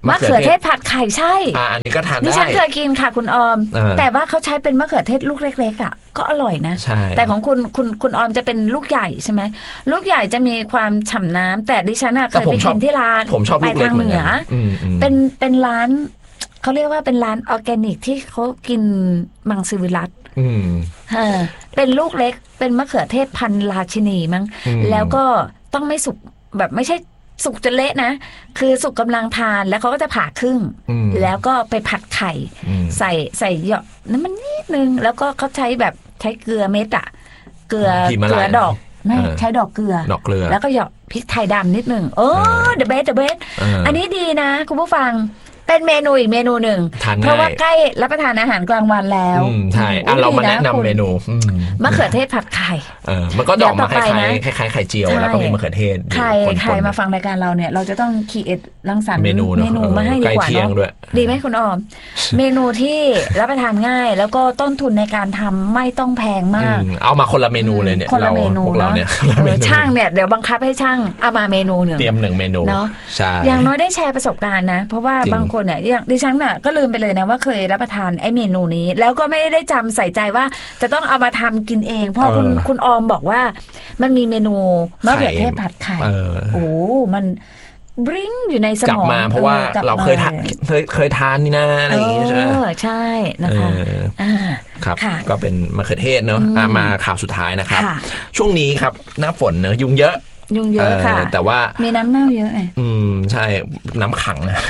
มะเขือเทศผัดไข่ใช่อ่าอันนี้ก็ทานได้ดิฉันเคยกินค่ะคุณออมแต่ว่าเขาใช้เป็นมะเขือเทศลูกเล็กๆอ่ะก็อร่อยนะแต่ของคุณคุณคุณออมจะเป็นลูกใหญ่ใช่ไหมลูกใหญ่จะมีความฉ่ำน้ำแต่ดิฉันเคยไปกินที่ร้านผมชอบลูกเล็กเหมือนกันเป็นเป็นร้านเขาเรียกว่าเป็นร้านออร์แกนิกที่เขากินมังสวิรัติเออเป็นลูกเล็กเป็นมะเขือเทศพันธุ์ราชินีมั้งแล้วก็ต้องไม่สุกแบบไม่ใช่สุกจนเละนะคือสุกกำลังทานแล้วเขาก็จะผ่าครึ่งแล้วก็ไปผัดไข่ใส่ใส่หยอกน้ำมันนิดนึงแล้วก็เขาใช้แบบใช้เกลือเม็ดอะเกลือเกลือดอกไม่ใช้ดอกเกลือดอกเกลือแล้วก็หยอกพริกไทยดำนิดนึงโอ้เดอะเบสเดอะเบสอันนี้ดีนะคุณผู้ฟังเป็นเมนูอีกเมนูหนึ่งเพราะว่าใกล้รับประทานอาหารกลางวันแล้วใช่อ่ะเรามาแนะนำเมนูมะเขือเทศผัดไข่เออมันก็ดอกมาคล้ายๆคล้ายๆไข่เจียวแล้วก็มีมะเขือเทศใครใครมาฟังรายการเราเนี่ยเราจะต้องคิดรังสรรค์เมนูเมนูมาให้ดีกว่าเนาะดีไหมคุณออมเมนูที่รับประทานง่ายแล้วก็ต้นทุนในการทำไม่ต้องแพงมากเอามาคนละเมนูเลยเนี่ยคนละเมนูเนาะช่างเนี่ยเดี๋ยวบังคับให้ช่างเอามาเมนูหนึ่งเตรียมหนึ่งเมนูเนาะอย่างน้อยได้แชร์ประสบการณ์นะเพราะว่าบางคนเนี่ยอย่างดิฉันน่ะก็ลืมไปเลยนะว่าเคยรับประทานไอ้เมนูนี้แล้วก็ไม่ได้จำใส่ใจว่าจะต้องเอามาทำกินเองเพราะคุณคุณออมบอกว่ามันมีเมนูมะเขือเทศผัดไข่โอ้มันบริ้งอยู่ในสมองกลับมาเพราะว่าเราเคยทานเคยเคยทานนี่นะอะไรอย่างงี้ใช่ไหมใช่นะคะครับก็เป็นมะเขือเทศเนอะมาข่าวสุดท้ายนะครับช่วงนี้ครับหน้าฝนเนอะยุงเยอะยุงเยอะค่ะแต่ว่ามีน้ำเน่าเยอะไงอืมใช่น้ำขังนะ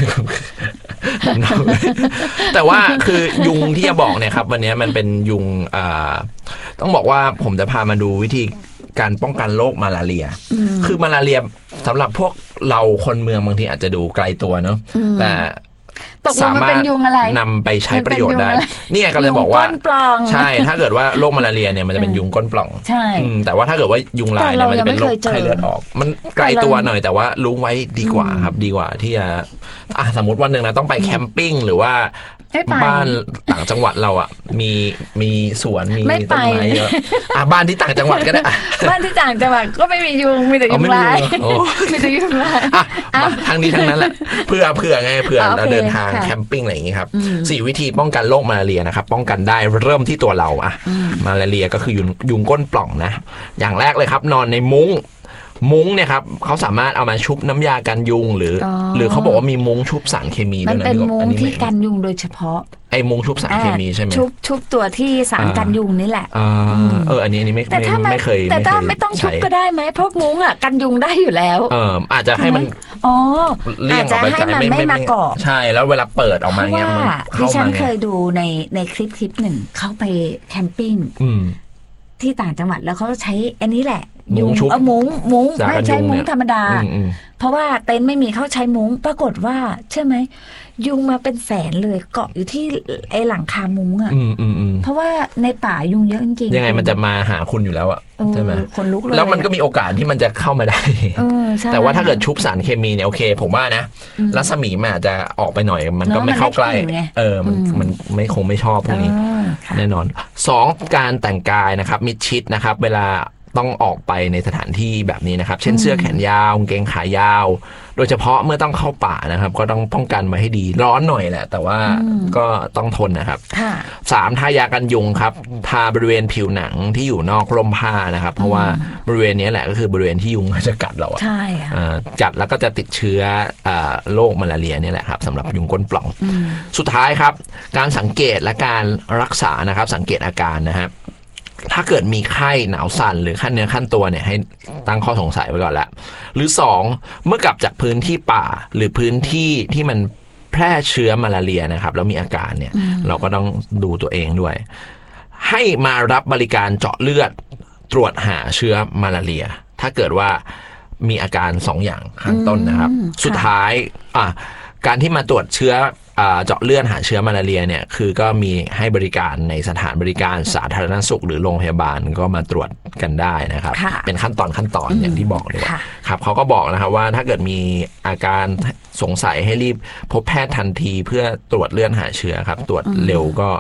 แต่ว่าคือยุงที่จะบอกเนี่ยครับวันนี้มันเป็นยุงอ่าต้องบอกว่าผมจะพามาดูวิธีการป้องกันโรคมาลาเรียคือมาลาเรียสำหรับพวกเราคนเมืองบางทีอาจจะดูไกลตัวเนาะแต่สามารถนำไปใช้ประโยชน์ได้นี่ก็เลยบอกว่าใช่ถ้าเกิดว่าโรคมาลาเรียเนี่ยมันจะเป็นยุงก้นปล่องใช่แต่ว่าถ้าเกิดว่ายุงลายเนี่ยมันจะเป็นโรคไข้เลือดออกมันไกลตัวหน่อยแต่ว่ารู้ไว้ดีกว่าครับดีกว่าที่จะอ่ะสมมติวันหนึ่งนะต้องไปแคมปิ้งหรือว่าบ้านต่างจังหวัดเราอ่ะมีมีสวนมีต้นไม้เยอะอ่ะบ้านที่ต่างจังหวัดก็ได้บ้านที่ต่างจังหวัดก็ไม่มียุงมีแต่ยุงลายมีแต่ยุงลายอ่ะทางนี้ทางนั้นแหละเพื่อเพื่อไงเพื่อเราเดินทางแคมปิ้งอะไรอย่างงี้ครับสี่วิธีป้องกันโรคมาลาเรียนะครับป้องกันได้เริ่มที่ตัวเราอ่ะมาลาเรียก็คือยุงยุงก้นปล่องนะอย่างแรกเลยครับนอนในมุ้งมุ้งเนี่ยครับเขาสามารถเอามาชุบน้ำยากันยุงหรือหรือเขาบอกว่ามีมุ้งชุบสารเคมีด้วยนะมันเป็นมุ้งที่กันยุงโดยเฉพาะไอ้มุ้งชุบสารเคมีใช่ไหมชุบชุบตัวที่สารกันยุงนี่แหละเอออันนี้อันนี้ไม่ไม่เคยแต่ถ้าไม่ต้องชุบก็ได้ไหมเพราะมุ้งอ่ะกันยุงได้อยู่แล้วเอออาจจะให้มันอ๋ออาจจะให้มันไม่มาเกาะใช่แล้วเวลาเปิดออกมาเงี้ยมันที่ฉันเคยดูในในคลิปคลิปหนึ่งเขาไปแคมปิ้งที่ต่างจังหวัดแล้วเขาใช้อันนี้แหละยุงเอามุ้งมุ้งไม่ใช้มุ้งธรรมดาเพราะว่าเต็นท์ไม่มีเขาใช้มุ้งปรากฏว่าเชื่อไหมยุงมาเป็นแสนเลยเกาะอยู่ที่ไอ้หลังคามุ้งอ่ะเพราะว่าในป่ายุงเยอะจริงๆยังไงมันจะมาหาคุณอยู่แล้วอ่ะใช่ไหมคนลุกเลยแล้วมันก็มีโอกาสที่มันจะเข้ามาได้แต่ว่าถ้าเกิดชุบสารเคมีเนี่ยโอเคผมว่านะรัศมีมันอาจจะออกไปหน่อยมันก็ไม่เข้าใกล้เออมันมันไม่คงไม่ชอบพวกนี้แน่นอนสองการแต่งกายนะครับมิดชิดนะครับเวลาต้องออกไปในสถานที่แบบนี้นะครับเช่นเสื้อแขนยาวกางเกงขายาวโดยเฉพาะเมื่อต้องเข้าป่านะครับก็ต้องป้องกันไว้ให้ดีร้อนหน่อยแหละแต่ว่าก็ต้องทนนะครับสามทายากันยุงครับทาบริเวณผิวหนังที่อยู่นอกร่มผ้านะครับเพราะว่าบริเวณนี้แหละก็คือบริเวณที่ยุงจะกัดเราใช่กัดแล้วก็จะติดเชื้อโรคมาลาเรียนี่แหละครับสำหรับยุงก้นปล่องสุดท้ายครับการสังเกตและการรักษานะครับสังเกตอาการนะครับถ้าเกิดมีไข้หนาวสั่นหรือขั้นเนื้อขั้นตัวเนี่ยให้ตั้งข้อสงสัยไว้ก่อนละหรือสองเมื่อกลับจากพื้นที่ป่าหรือพื้นที่ที่มันแพร่เชื้อมาลาเรียนะครับแล้วมีอาการเนี่ยเราก็ต้องดูตัวเองด้วยให้มารับบริการเจาะเลือดตรวจหาเชื้อมาลาเรียถ้าเกิดว่ามีอาการสองอย่างข้างต้นนะครับสุดท้ายอ่ะการที่มาตรวจเชื้อเจาะเลือดหาเชื้อมาลาเรียเนี่ยคือก็มีให้บริการในสถานบริการสาธารณสุขหรือโรงพยาบาลก็มาตรวจกันได้นะครับเป็นขั้นตอนขั้นตอนอย่างที่บอกเลยครับเขาก็บอกนะครับว่าถ้าเกิดมีอาการสงสัยให้รีบพบแพทย์ทันทีเพื่อตรวจเลือดหาเชื้อครับตรวจเร็วก็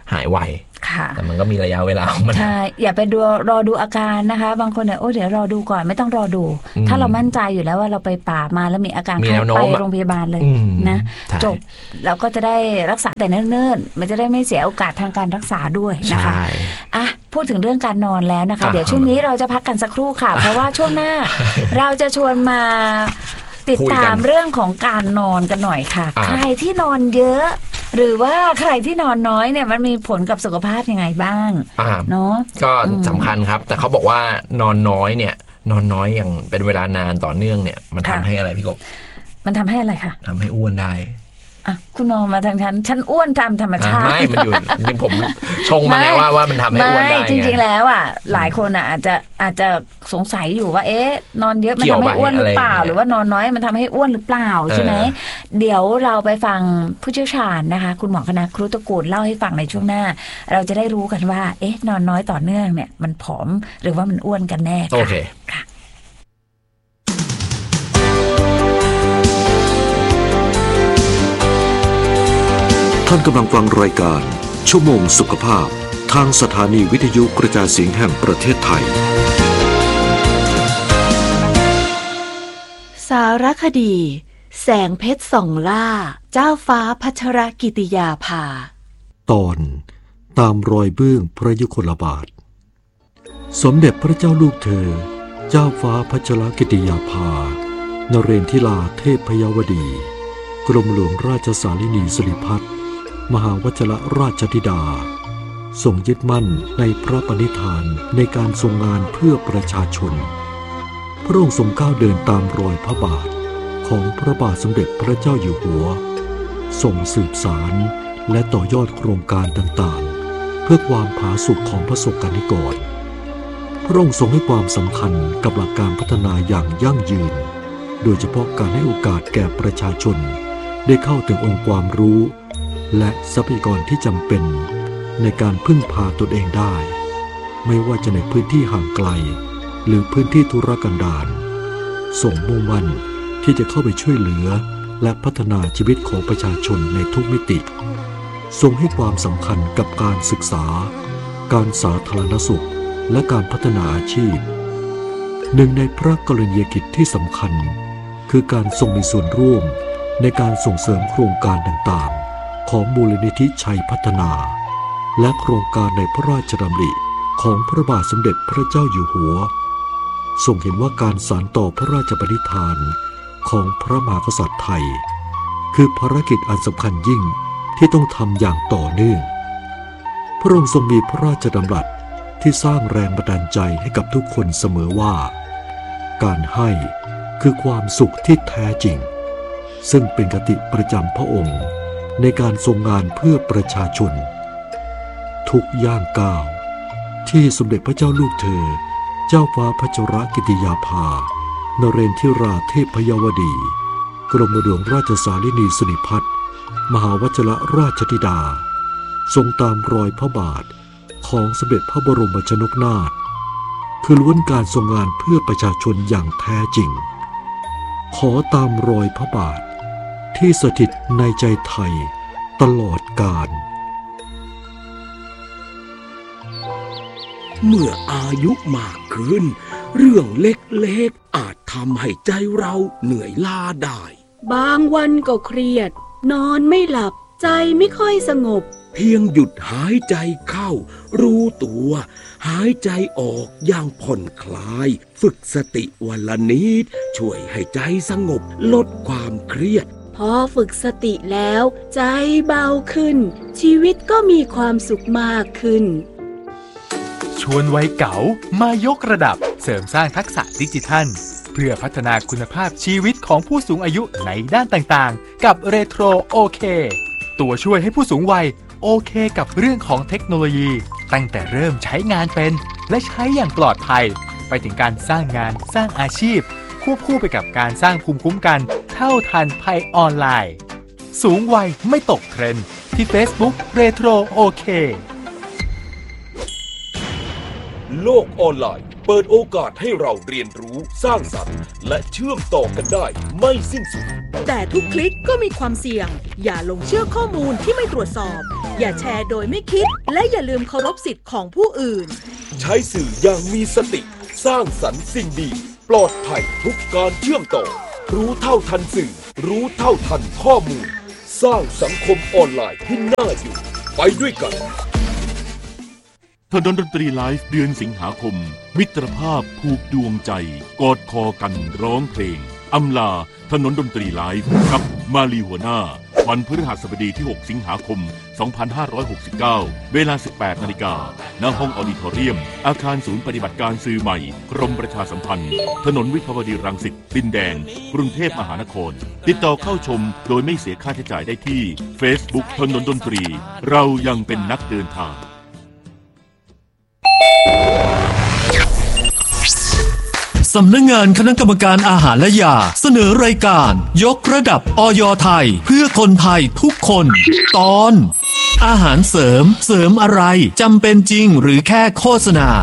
หายไวแต่มันก็มีระยะเวลาของมันใช่อย่าไปดูรอดูอาการนะคะบางคนเนี่ยโอ้เดี๋ยวรอดูก่อนไม่ต้องรอดูถ้าเรามั่นใจอยู่แล้วว่าเราไปป่ามาแล้วมีอาการไข้ไปโรงพยาบาลเลยนะจบแล้วก็จะได้รักษาแต่เนิ่นๆมันจะได้ไม่เสียโอกาสทางการรักษาด้วยนะคะอ่ะพูดถึงเรื่องการนอนแล้วนะคะเดี๋ยวช่วงนี้เราจะพักกันสักครู่ค่ะเพราะว่าช่วงหน้าเราจะชวนมาติดตามเรื่องของการนอนกันหน่อยค่ะใครที่นอนเยอะหรือว่าใครที่นอนน้อยเนี่ยมันมีผลกับสุขภาพยังไงบ้างเนาะก็สำคัญครับแต่เขาบอกว่านอนน้อยเนี่ยนอนน้อยอย่างเป็นเวลานานต่อเนื่องเนี่ยมันทำให้อะไรพี่กบมันทำให้อะไรคะทำให้อ้วนได้อ่ะคุณมองมาทางฉันฉันอ้วนตามธรรมชาติไม่มันอยู่จริงผมชงมาแล้วว่าว่ามันทำให้อ้วนได้จริงๆแล้วอ่ะหลายคนอ่ะอาจจะอาจจะสงสัยอยู่ว่าเอ๊ะนอนเยอะมันทำให้อ้วนหรือเปล่าหรือว่านอนน้อยมันทำให้อ้วนหรือเปล่าใช่ไหมเดี๋ยวเราไปฟังผู้เชี่ยวชาญนะคะคุณหมอคณะครุตกูลเล่าให้ฟังในช่วงหน้าเราจะได้รู้กันว่าเอ๊ะนอนน้อยต่อเนื่องเนี่ยมันผอมหรือว่ามันอ้วนกันแน่โอเคค่ะท่านกำลังฟังรายการชั่วโมงสุขภาพทางสถานีวิทยุกระจายเสียงแห่งประเทศไทยสารคดีแสงเพชรส่องล่าเจ้าฟ้าพัชรกิติยาภาตอนตามรอยเบื้องพระยุคลบาทสมเด็จพระเจ้าลูกเธอเจ้าฟ้าพัชรกิติยาภานเรนทิลาเทพพยวดีกรมหลวงราชสารินีสิริพัฒน์มหาวชรราชธิดาทรงยึดมั่นในพระปณิธานในการทรงงานเพื่อประชาชนพระองค์ทรงก้าวเดินตามรอยพระบาทของพระบาทสมเด็จพระเจ้าอยู่หัวทรงสืบสารและต่อยอดโครงการต่างๆเพื่อความผาสุกของประสบกนิกรพระองค์ทรงให้ความสำคัญกับหลักการพัฒนาอย่างยั่งยืนโดยเฉพาะการให้โอกาสแก่ประชาชนได้เข้าถึงองค์ความรู้และทรัพยากรที่จำเป็นในการพึ่งพาตนเองได้ไม่ว่าจะในพื้นที่ห่างไกลหรือพื้นที่ทุรกันดารทรงมุ่งมั่นที่จะเข้าไปช่วยเหลือและพัฒนาชีวิตของประชาชนในทุกมิติทรงให้ความสำคัญกับการศึกษาการสาธารณสุขและการพัฒนาอาชีพหนึ่งในพระกรณียกิจที่สำคัญคือการทรงมีส่วนร่วมในการส่งเสริมโครงการต่างๆของมูลนิธิชัยพัฒนาและโครงการในพระราชดำริของพระบาทสมเด็จพระเจ้าอยู่หัวทรงเห็นว่าการสานต่อพระราชปณิธานของพระมหากษัตริย์ไทยคือภารกิจอันสำคัญยิ่งที่ต้องทำอย่างต่อเนื่องพระองค์ทรงมีพระราชดำรัสที่สร้างแรงบันดาลใจให้กับทุกคนเสมอว่าการให้คือความสุขที่แท้จริงซึ่งเป็นคติประจำพระองค์ในการทรงงานเพื่อประชาชนทุกย่างก้าวที่สมเด็จพระเจ้าลูกเธอเจ้าฟ้าพัชรกิติยาภานเรนทิราเทพพยวดีกรมหลวงราชสารินีสิริพัฒน์มหาวชรราชธิดาทรงตามรอยพระบาทของสมเด็จพระบรมชนกนาถคือล้วนการทรงงานเพื่อประชาชนอย่างแท้จริงขอตามรอยพระบาทที่สถิตในใจไทยตลอดกาลเมื่ออายุมากขึ้นเรื่องเล็กๆอาจทำให้ใจเราเหนื่อยล้าได้บางวันก็เครียดนอนไม่หลับใจไม่ค่อยสงบเพียงหยุดหายใจเข้ารู้ตัวหายใจออกอย่างผ่อนคลายฝึกสติวันละนิดช่วยให้ใจสงบลดความเครียดพอฝึกสติแล้วใจเบาขึ้นชีวิตก็มีความสุขมากขึ้นชวนวัยเก๋ามายกระดับเสริมสร้างทักษะดิจิทัลเพื่อพัฒนาคุณภาพชีวิตของผู้สูงอายุในด้านต่างๆกับเรโทรโอเคตัวช่วยให้ผู้สูงวัยโอเคกับเรื่องของเทคโนโลยีตั้งแต่เริ่มใช้งานเป็นและใช้อย่างปลอดภัยไปถึงการสร้างงานสร้างอาชีพควบคู่ไปกับการสร้างภูมิคุ้มกันเท่าทันภัยออนไลน์สูงวัยไม่ตกเทรนด์ที่ Facebook เรโทรโอเคโลกออนไลน์เปิดโอกาสให้เราเรียนรู้สร้างสรรค์และเชื่อมต่อกันได้ไม่สิ้นสุดแต่ทุกคลิกก็มีความเสี่ยงอย่าลงเชื่อข้อมูลที่ไม่ตรวจสอบอย่าแชร์โดยไม่คิดและอย่าลืมเคารพสิทธิ์ของผู้อื่นใช้สื่ออย่างมีสติสร้างสรรค์สิ่งดีปลอดภัยทุกการเชื่อมต่อรู้เท่าทันสื่อรู้เท่าทันข้อมูลสร้างสังคมออนไลน์ที่น่าอยู่ไปด้วยกันถนนดนตรีไลฟ์เดือนสิงหาคมมิตรภาพผูกดวงใจกอดคอกันร้องเพลงอำลาถนนดนตรีไลฟ์กับมาลีหัวหน้าวันพฤหัสบดีที่หกสิงหาคมสองพันห้าร้อยหกสิบเก้าเวลา สิบแปดนาฬิกา ณ ห้องออดิทอเรียมอาคารศูนย์ปฏิบัติการสื่อใหม่กรมประชาสัมพันธ์ถนนวิภาวดีรังสิตดินแดงกรุงเทพมหานครติดต่อเข้าชมโดยไม่เสียค่าใช้จ่ายได้ที่ Facebook ถนนดนตรีเรายังเป็นนักเดินทางสำนักงานคณะกรรมการอาหารและยาเสนอรายการยกระดับอย.ไทยเพื่อคนไทยทุกคนตอนอาหารเสริมเสริมอะไรจำเป็นจริงหรือแค่โฆษณา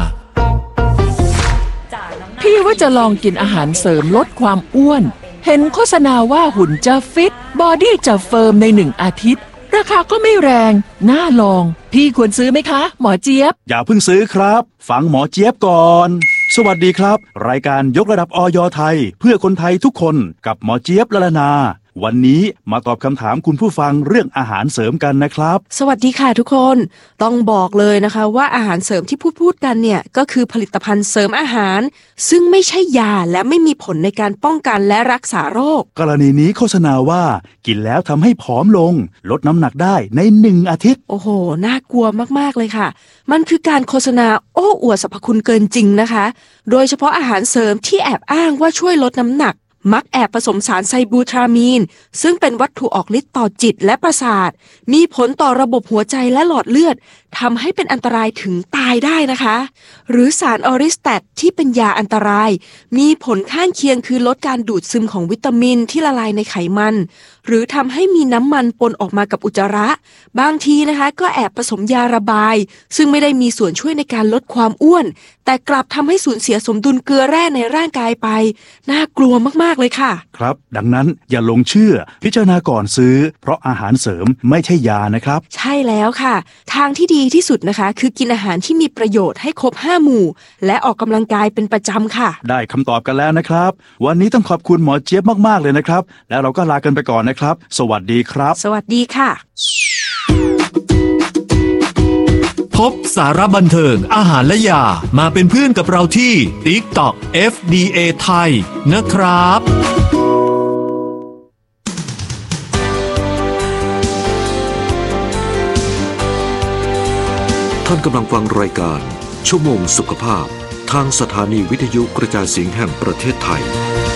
พี่ว่าจะลองกินอาหารเสริมลดความอ้วนเห็นโฆษณาว่าหุ่นจะฟิตบอดี้จะเฟิร์มในหนึ่งอาทิตย์ราคาก็ไม่แรงน่าลองพี่ควรซื้อไหมคะหมอเจี๊ยบอย่าเพิ่งซื้อครับฟังหมอเจี๊ยบก่อนสวัสดีครับรายการยกระดับอย.ไทยเพื่อคนไทยทุกคนกับหมอเจี๊ยบละลานาวันนี้มาตอบคำถามคุณผู้ฟังเรื่องอาหารเสริมกันนะครับสวัสดีค่ะทุกคนต้องบอกเลยนะคะว่าอาหารเสริมที่พูดพูดกันเนี่ยก็คือผลิตภัณฑ์เสริมอาหารซึ่งไม่ใช่ยาและไม่มีผลในการป้องกันและรักษาโรคกรณีนี้โฆษณาว่ากินแล้วทำให้ผอมลงลดน้ำหนักได้ในหนึ่งอาทิตย์โอ้โหน่ากลัวมากๆเลยค่ะมันคือการโฆษณาโอ้อวดสรรพคุณเกินจริงนะคะโดยเฉพาะอาหารเสริมที่แอบอ้างว่าช่วยลดน้ำหนักมักแอบผสมสารไซบูทรามีนซึ่งเป็นวัตถุออกฤทธิ์ต่อจิตและประสาทมีผลต่อระบบหัวใจและหลอดเลือดทำให้เป็นอันตรายถึงตายได้นะคะหรือสารออริสแตทที่เป็นยาอันตรายมีผลข้างเคียงคือลดการดูดซึมของวิตามินที่ละลายในไขมันหรือทำให้มีน้ำมันปนออกมากับอุจจาระบางทีนะคะก็แอบผสมยาระบายซึ่งไม่ได้มีส่วนช่วยในการลดความอ้วนแต่กลับทำให้สูญเสียสมดุลเกลือแร่ในร่างกายไปน่ากลัวมากๆเลยค่ะครับดังนั้นอย่าลงเชื่อพิจารณาก่อนซื้อเพราะอาหารเสริมไม่ใช่ยานะครับใช่แล้วค่ะทางที่ดีที่สุดนะคะคือกินอาหารที่มีประโยชน์ให้ครบห้าหมู่และออกกำลังกายเป็นประจำค่ะได้คำตอบกันแล้วนะครับวันนี้ต้องขอบคุณหมอเจี๊ยบมากๆเลยนะครับแล้วเราก็ลากันไปก่อนนะครับสวัสดีครับสวัสดีค่ะพบสาระบันเทิงอาหารและยามาเป็นเพื่อนกับเราที่ TikTok เอฟ ดี เอ ไทยนะครับท่านกำลังฟังรายการชั่วโมงสุขภาพทางสถานีวิทยุกระจายเสียงแห่งประเทศไทย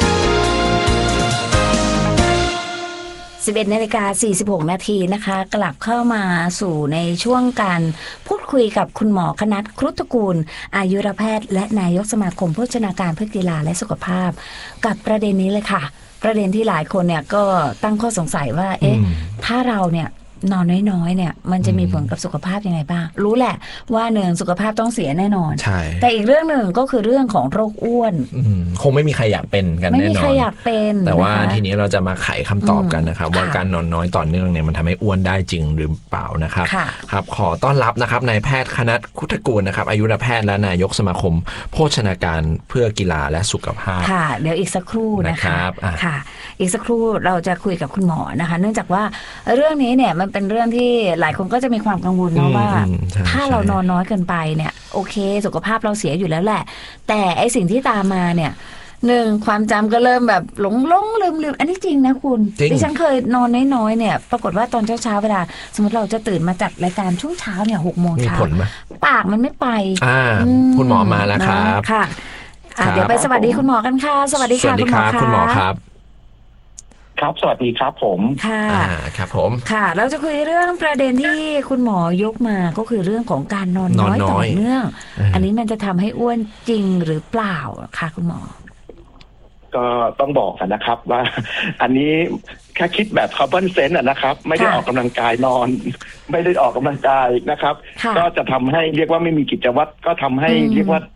สิบเอ็ดนาฬิกาสี่สิบหกนาทีนะคะกลับเข้ามาสู่ในช่วงการพูดคุยกับคุณหมอคณัฐ ครุฑตระกูลอายุรแพทย์และนายกสมาคมโภชนาการเพื่อกีฬาและสุขภาพกับประเด็นนี้เลยค่ะประเด็นที่หลายคนเนี่ยก็ตั้งข้อสงสัยว่าเอ๊ะถ้าเราเนี่ยนอนน้อยๆเนี่ยมันจะมีผลกับสุขภาพยังไงบ้างรู้แหละว่าหนึ่งสุขภาพต้องเสียแน่นอนใช่แต่อีกเรื่องหนึ่งก็คือเรื่องของโรคอ้วนคงไม่มีใครอยากเป็นกันแน่นอนไม่มีใครอยากเป็นแต่ว่าทีนี้เราจะมาไขคำตอบกันนะครับว่าการนอนน้อยต่อเนื่องเนี่ยมันทำให้อ้วนได้จริงหรือเปล่านะครับครับขอต้อนรับนะครับนายแพทย์คณัฐ ครุฑตระกูลนะครับอายุรแพทย์และนายกสมาคมโภชนาการเพื่อกีฬาและสุขภาพค่ะเดี๋ยวอีกสักครู่นะคะค่ะอีกสักครู่เราจะคุยกับคุณหมอนะคะเนื่องจากว่าเรื่องนี้เนี่ยมันเป็นเรื่องที่หลายคนก็จะมีความกังวลนะว่าถ้าเรานอนน้อยเกินไปเนี่ยโอเคสุขภาพเราเสียอยู่แล้วแหละแต่ไอสิ่งที่ตามมาเนี่ยหนึ่งความจำก็เริ่มแบบหลงหลงลืมลืมอันนี้จริงนะคุณดิฉันเคยนอนน้อยๆเนี่ยปรากฏว่าตอนเช้าเช้าเวลาสมมติเราจะตื่นมาจัดรายการช่วงเช้าเนี่ยหกโมงเช้าปากมันไม่ไปอ่าคุณหมอมาแล้วครับค่ะเดี๋ยวไปสวัสดีคุณหมอกันค่ะสวัสดีค่ะคุณหมอค่ะคุณหมอครับครับสวัสดีครับผมค่ะครับผมค่ะเราจะคุยเรื่องประเด็นที่คุณหมอยกมาก็คือเรื่องของการนอนน้อยต่อเนื่องอันนี้มันจะทำให้อ้วนจริงหรือเปล่าคะคุณหมอก็ต้องบอกกันนะครับว่าอันนี้แค่คิดแบบ common sense อะนะครับไม่ได้ออกกำลังกายนอนไม่ได้ออกกำลังกายนะครับก็จะทำให้เรียกว่าไม่มีกิจวัตรก็ทำให้เรียกว่า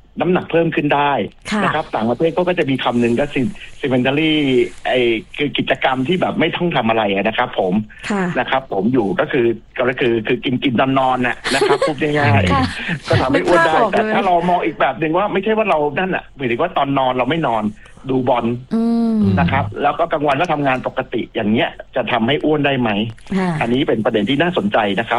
น้ำหนักเพิ่มขึ้นได้นะครับต่างประเทศก็จะมีคำหนึ่งก็ซิซิเวนดัลี่ไอคือกิจกรรมที่แบบไม่ต้องทำอะไรนะครับผมนะครับผมอยู่ก็คือก็คือคือกินกินนอนนอนน่ะนะครับพูดง่ายๆก็ทำให้อ้วนได้แต่ถ้าเรามองอีกแบบหนึ่งว่าไม่ใช่ว่าเรานั่นอ่ะหมายถึงว่าตอนนอนเราไม่นอนดูบอลนะครับแล้วก็กลางวันก็ทำงานปกติอย่างเงี้ยจะทำให้อ้วนได้ไหมอันนี้เป็นประเด็นที่น่าสนใจนะครับ